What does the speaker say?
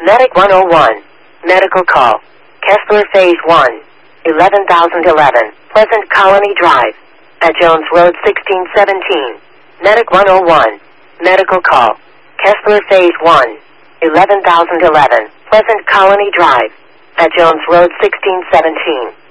Medic 101. Medical call. Kessler Phase 1. 11,011. Pleasant Colony Drive. At Jones Road 1617. Medic 101. Medical call. Kessler Phase 1. 11,011. Pleasant Colony Drive. At Jones Road 1617.